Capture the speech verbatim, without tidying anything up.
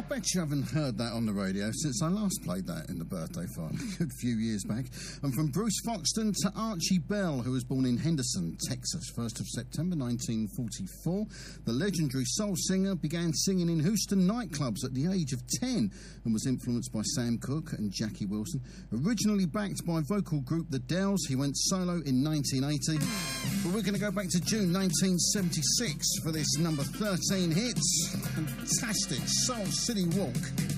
bet you haven't heard that on the radio since I last played that in the birthday file a good few years back. And from Bruce Foxton to Archie Bell, who was born in Henderson, Texas, first of September nineteen forty-four, the legendary soul singer began singing in Houston nightclubs at the age of ten and was influenced by Sam Cooke and Jackie Wilson. Originally backed by vocal group The Dells, he went solo in nineteen eighty. But we're going to go back to June nineteen seventy-six for this number thirteen hit. Fantastic Soul City Walk.